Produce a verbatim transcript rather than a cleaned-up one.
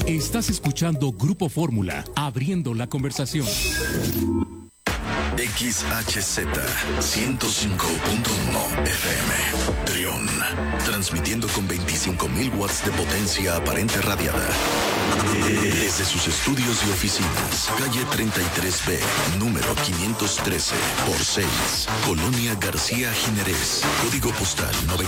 Estás escuchando Grupo Fórmula, abriendo la conversación. X H Z ciento cinco punto uno F M, Trión, transmitiendo con veinticinco mil watts de potencia aparente radiada. Desde sus estudios y oficinas, calle treinta y tres B, número quinientos trece por seis, Colonia García Jiménez, código postal noventa.